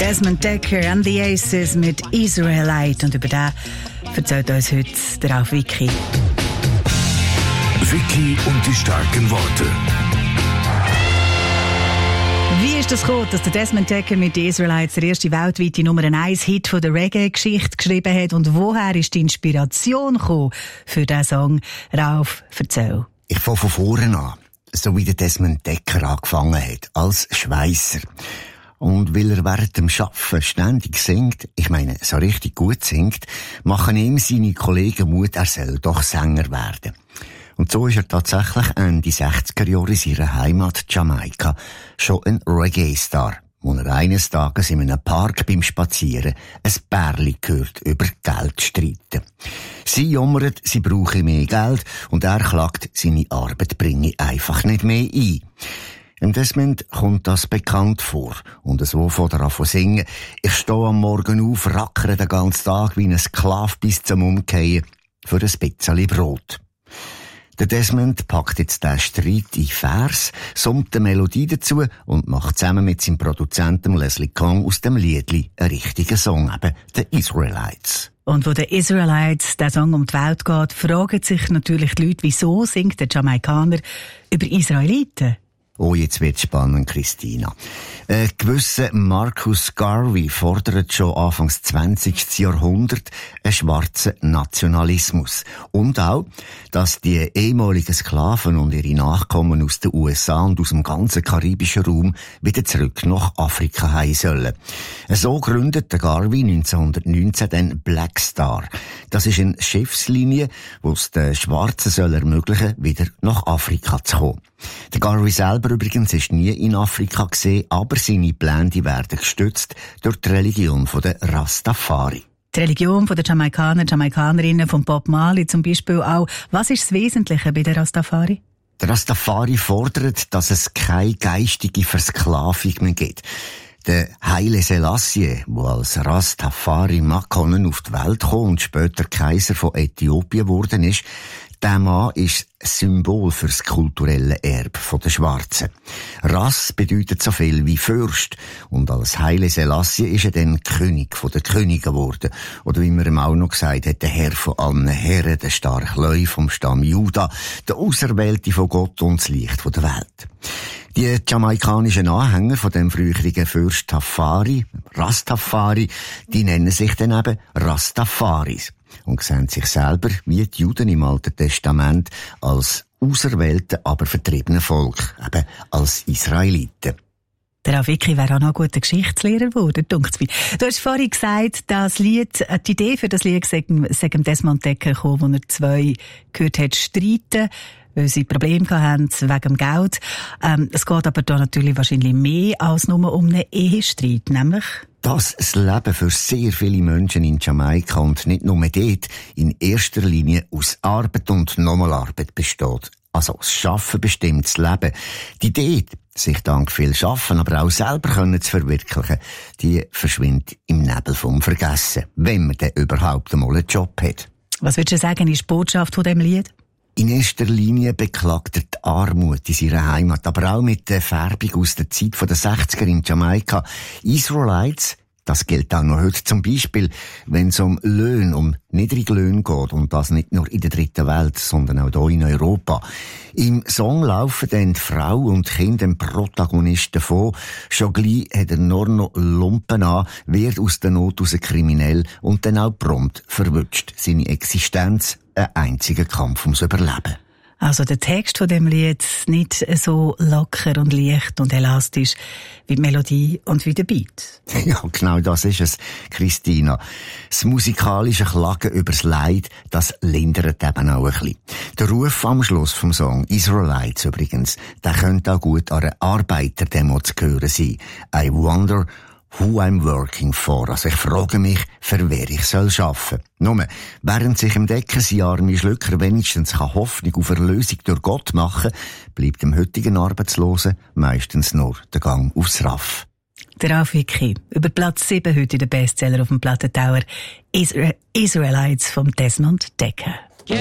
Desmond Dekker and the Aces mit Israelite. Und über den erzählt uns heute der Ralf Vicky. Vicky und die starken Worte. Wie ist das gekommen, dass der Desmond Dekker mit den Israelites der erste weltweite Nummer 1 Hit von der Reggae-Geschichte geschrieben hat? Und woher ist die Inspiration gekommen für diesen Song? Ralf, erzähl. Ich fange von vorne an. So wie der Desmond Dekker angefangen hat, als Schweisser. Und weil er während dem Arbeiten ständig singt, ich meine, so richtig gut singt, machen ihm seine Kollegen Mut, er soll doch Sänger werden. Und so ist er tatsächlich Ende 60er Jahre in seiner Heimat Jamaika schon ein Reggae-Star, wo er eines Tages in einem Park beim Spazieren ein Pärli hört über Geld streiten. Sie jammert, sie brauche mehr Geld und er klagt, seine Arbeit bringe einfach nicht mehr ein. Im Desmond kommt das bekannt vor. Und so fängt er an zu singen. Ich stehe am Morgen auf, rackere den ganzen Tag wie ein Sklave bis zum Umkehren für ein bisschen Brot. Der Desmond packt jetzt den Streit in Vers, summt eine Melodie dazu und macht zusammen mit seinem Produzenten Leslie Kong aus dem Liedli einen richtigen Song, eben The Israelites. Und wo der Israelites der Song um die Welt geht, fragen sich natürlich die Leute, wieso singt der Jamaikaner über Israeliten? Oh, jetzt wird's spannend, Christina. Gewisser Marcus Garvey fordert schon Anfangs 20. Jahrhundert einen schwarzen Nationalismus. Und auch, dass die ehemaligen Sklaven und ihre Nachkommen aus den USA und aus dem ganzen karibischen Raum wieder zurück nach Afrika heim sollen. So gründet der Garvey 1919 den Black Star. Das ist eine Schiffslinie, die es den Schwarzen soll ermöglichen, wieder nach Afrika zu kommen. Der Garvey selber übrigens ist nie in Afrika gesehen, aber seine Pläne werden gestützt durch die Religion der Rastafari. Die Religion der Jamaikaner, Jamaikanerinnen von Bob Marley zum Beispiel auch. Was ist das Wesentliche bei der Rastafari? Der Rastafari fordert, dass es keine geistige Versklavung mehr gibt. Der Haile Selassie, der als Rastafari Makonnen auf die Welt kam und später Kaiser von Äthiopien geworden ist, der Mann ist Symbol für das kulturelle Erbe der Schwarzen. Ras bedeutet so viel wie Fürst. Und als Haile Selassie ist er dann König der Könige geworden. Oder wie man ihm auch noch gesagt hat, der Herr von allen Herren, der starke Löwe vom Stamm Juda, der Auserwählte von Gott und das Licht der Welt. Die jamaikanischen Anhänger von dem früheren Fürst Rastafari, die nennen sich dann eben Rastafaris und sehen sich selber, wie die Juden im Alten Testament, als auserwählte, aber vertriebene Volk, eben als Israeliten. Der Ralf Vicky wäre auch noch ein guter Geschichtslehrer geworden, dunkt's mir. Du hast vorhin gesagt, das Lied, die Idee für das Lied sei Desmond Dekker gekommen, wo er zwei gehört hat streiten, weil sie Probleme hatten wegen dem Geld. Es geht aber da natürlich wahrscheinlich mehr als nur um einen Ehestreit, nämlich dass das Leben für sehr viele Menschen in Jamaika und nicht nur dort in erster Linie aus Arbeit und nochmal Arbeit besteht. Also das Schaffen bestimmt das Leben. Die Idee, sich dank viel Schaffen, aber auch selber zu verwirklichen, die verschwindet im Nebel vom Vergessen, wenn man dann überhaupt einmal einen Job hat. Was würdest du sagen, ist die Botschaft von diesem Lied? In erster Linie beklagt er die Armut in seiner Heimat, aber auch mit der Färbung aus der Zeit der 60er in Jamaika. Israelites, das gilt auch noch heute zum Beispiel, wenn es um Löhne, um niedrige Löhne geht, und das nicht nur in der dritten Welt, sondern auch hier in Europa. Im Song laufen dann die Frau und Kinder dem Protagonisten davon. Schon gleich hat er nur noch Lumpen an, wird aus der Not aus kriminell und dann auch prompt verwünscht. Seine Existenz ein einziger Kampf ums Überleben. Also der Text von dem Lied nicht so locker und leicht und elastisch wie die Melodie und wie der Beat. Ja, genau das ist es, Christina. Das musikalische Klagen übers Leid, das lindert eben auch ein bisschen. Der Ruf am Schluss vom Song, Israelites übrigens, der könnte auch gut an einer Arbeiterdemo zu hören sein. I wonder who I'm working for. Also ich frage mich, für wer ich soll arbeiten. Nur, während sich im Decken sein arme Schlücker wenigstens Hoffnung auf Erlösung durch Gott machen, bleibt dem heutigen Arbeitslosen meistens nur der Gang aufs Raff. Der Ralf Vicky, über Platz 7 heute der Bestseller auf dem Plattentauer, Israelites vom Desmond Dekker.